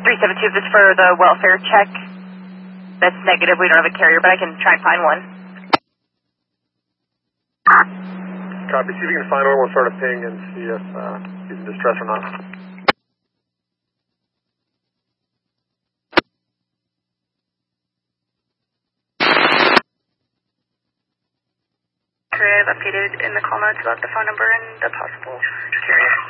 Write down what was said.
372, this for the welfare check. That's negative, we don't have a carrier, but I can try and find one. Copy, see if you can find one, we'll start a ping and see if he's in distress or not. I've updated in the call notes about the phone number and the possible carrier.